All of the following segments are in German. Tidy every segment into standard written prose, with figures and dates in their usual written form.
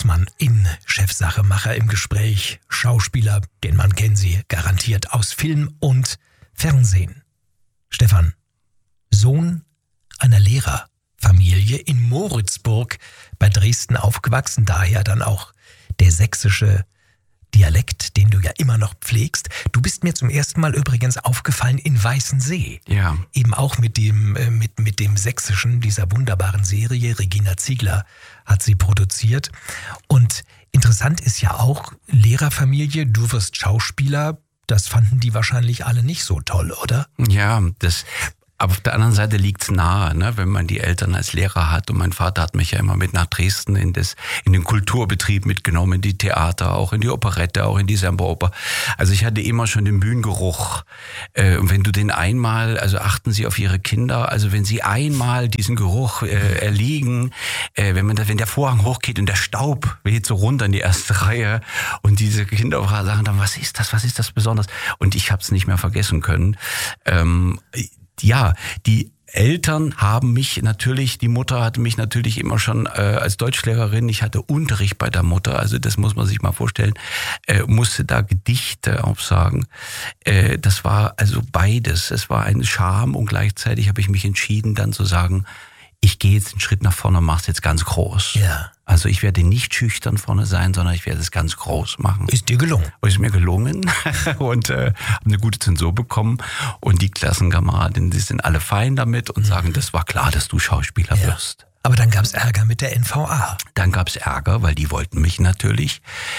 Grossmann in Chefsachemacher im Gespräch. Schauspieler, den Mann kennen Sie garantiert aus Film und Fernsehen. Stefan, Sohn einer Lehrerfamilie in Moritzburg bei Dresden aufgewachsen, daher dann auch der sächsische Dialekt, den du ja immer noch pflegst. Du bist mir zum ersten Mal übrigens aufgefallen in Weißensee. Ja. Eben auch mit dem Sächsischen, dieser wunderbaren Serie. Regina Ziegler hat sie produziert. Und interessant ist ja auch, Lehrerfamilie, du wirst Schauspieler. Das fanden die wahrscheinlich alle nicht so toll, oder? Ja, aber auf der anderen Seite liegt's nahe, ne, wenn man die Eltern als Lehrer hat. Und mein Vater hat mich ja immer mit nach Dresden in den Kulturbetrieb mitgenommen, in die Theater, auch in die Operette, auch in die Semperoper. Also ich hatte immer schon den Bühnengeruch. Und wenn du den einmal, also achten Sie auf Ihre Kinder, also wenn Sie einmal diesen Geruch erliegen, wenn der Vorhang hochgeht und der Staub weht so runter in die erste Reihe und diese Kinder sagen dann, was ist das Besonderes? Und ich habe es nicht mehr vergessen können. Ja, die Eltern haben mich natürlich, die Mutter hatte mich natürlich immer schon als Deutschlehrerin, ich hatte Unterricht bei der Mutter, also das muss man sich mal vorstellen, musste da Gedichte aufsagen. Das war also beides, es war ein Charme und gleichzeitig habe ich mich entschieden dann zu sagen, ich gehe jetzt einen Schritt nach vorne und mache es jetzt ganz groß. Ja. Also ich werde nicht schüchtern vorne sein, sondern ich werde es ganz groß machen. Ist dir gelungen? Ist mir gelungen und habe eine gute Zensur bekommen. Und die Klassenkameraden, die sind alle fein damit und sagen, das war klar, dass du Schauspieler wirst. Aber dann gab es Ärger mit der NVA. Dann gab es Ärger, weil die wollten mich natürlich,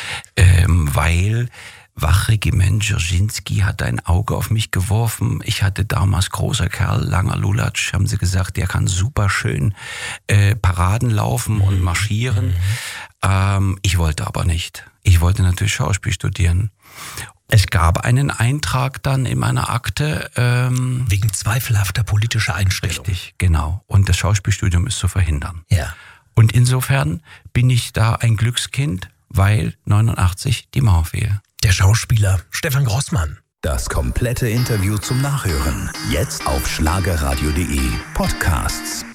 weil Wachregiment Dzerzhinsky hat ein Auge auf mich geworfen. Ich hatte damals großer Kerl, langer Lulatsch, haben sie gesagt, der kann super schön Paraden laufen und marschieren. Ich wollte aber nicht. Ich wollte natürlich Schauspiel studieren. Es gab einen Eintrag dann in meiner Akte. Wegen zweifelhafter politischer Einstellung. Richtig, genau. Und das Schauspielstudium ist zu verhindern. Ja. Und insofern bin ich da ein Glückskind, weil 89 die Mauer fiel. Der Schauspieler Stefan Grossmann. Das komplette Interview zum Nachhören. Jetzt auf schlagerradio.de Podcasts.